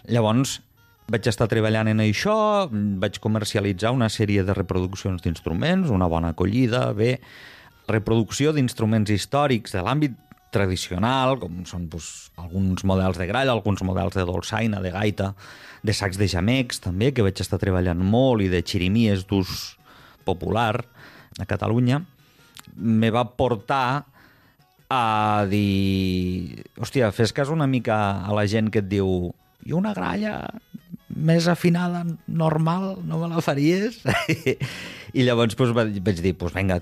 Llavors vaig estar treballant en això, vaig comercialitzar una sèrie de reproduccions d'instruments, una bona acollida, bé, reproducció d'instruments històrics de l'àmbit tradicional, com són alguns models de gralla, alguns models de dolçaina, de gaita, de sacs de jamecs també, que vaig estar treballant molt, i de xirimies d'ús popular a Catalunya, me va portar a dir... Hòstia, fes cas una mica a la gent que et diu i una gralla més afinada, normal, no me la faries? I llavors vaig dir, vinga,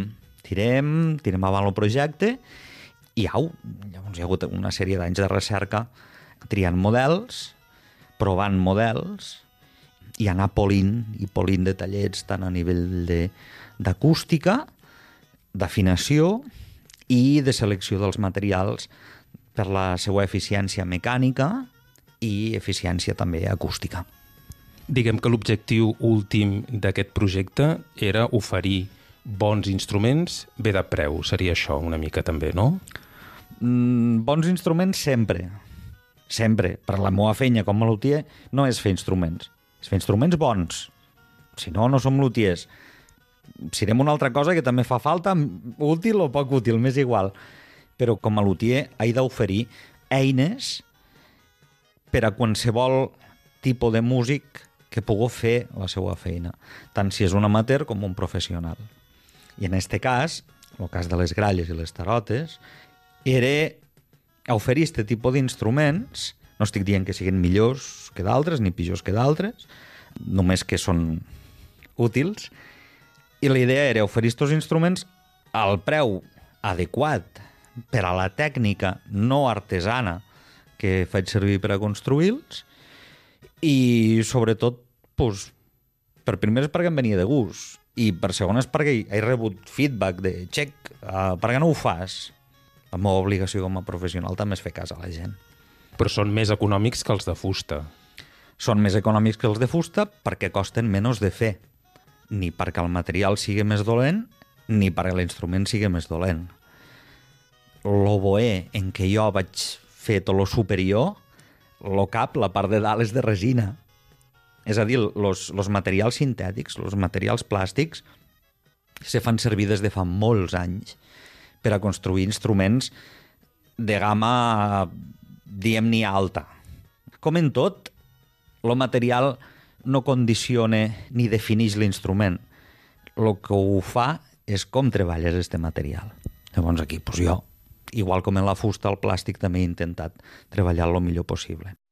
tirem avant el projecte, i llavors hi ha hagut una sèrie d'anys de recerca triant models, provant models, i anar polint detallets tant a nivell d'acústica, d'afinació i de selecció dels materials per la seva eficiència mecànica i eficiència també acústica. Diguem que l'objectiu últim d'aquest projecte era oferir bons instruments bé de preu. Seria això una mica també, no? Bons instruments sempre. Sempre. Per la meva feina com a luthier no és fer instruments. És fer instruments bons. Si no, no som luthiers. Si anem una altra cosa que també fa falta, útil o poc útil, m'és igual. Però com a luthier he d'oferir eines per a qualsevol tipus de músic que pugui fer la seva feina, tant si és un amateur com un professional. I en aquest cas, el cas de les gralles i les tarotes, era oferir aquest tipus d'instruments. No estic dient que siguin millors que d'altres ni pitjors que d'altres, només que són útils, i la idea era oferir aquests instruments al preu adequat per a la tècnica no artesana que faig servir per a construir-los, i sobretot per primers perquè em venia de gust, i per segones perquè he rebut feedback de «Xec, per què no ho fas?» La meva obligació com a professional també és fer cas a la gent. Però són més econòmics que els de fusta. Són més econòmics que els de fusta perquè costen menys de fer, ni perquè el material sigui més dolent, ni perquè l'instrument sigui més dolent. L'oboè en què jo vaig fer tot lo superior, lo cap, la part de dalt és de resina. És a dir, els materials sintètics, els materials plàstics, se fan servir des de fa molts anys per a construir instruments de gamma, diguem-ne, alta. Com en tot, el material no condiciona ni defineix l'instrument. El que ho fa és com treballes aquest material. Llavors aquí, jo, igual com en la fusta, el plàstic també he intentat treballar el millor possible.